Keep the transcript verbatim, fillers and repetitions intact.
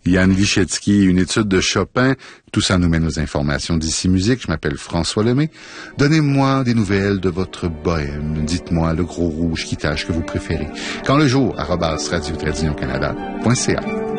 Yann Lichetzky, une étude de Chopin. Tout ça nous mène aux informations d'Ici Musique. Je m'appelle François Lemay. Donnez-moi des nouvelles de votre bohème. Dites-moi le gros rouge qui tâche que vous préférez. Quand le jour, arobase radio-canada point c a.